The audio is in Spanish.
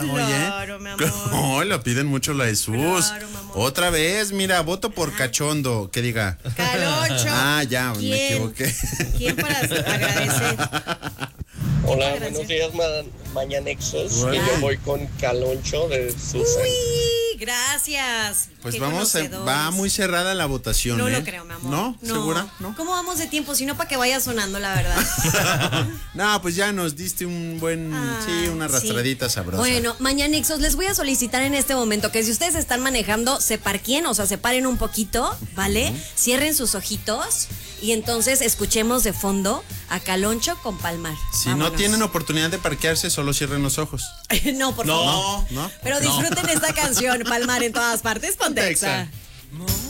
Claro, mi amor. No, lo piden mucho la Jesús. Claro, mi amor. Otra vez, mira, voto por cachondo, que diga. Caloncho. Ah, ya, ¿Quién? me equivoqué. ¿Quién para agradecer? Hola, Gracias. buenos días, Mañanexos. Hola. Y yo voy con Caloncho de Susan. Uy, gracias. Pues Qué vamos, conocedores. va muy cerrada la votación. No ¿eh? lo creo, mi amor. ¿No? ¿Segura? ¿No? ¿Cómo vamos de tiempo? Si no, para que vaya sonando, la verdad. No, pues ya nos diste un buen, sí, una arrastradita Sí. sabrosa. Bueno, Mañanexos, les voy a solicitar en este momento que si ustedes están manejando, se parquien, o sea, se paren un poquito, ¿vale? Cierren sus ojitos y entonces escuchemos de fondo a Caloncho con Palmar. Si no tienen oportunidad de parquearse, solo cierren los ojos. No, por favor. ¿No? Pero disfruten esta canción, Palmar en todas partes, con Texa. Texa.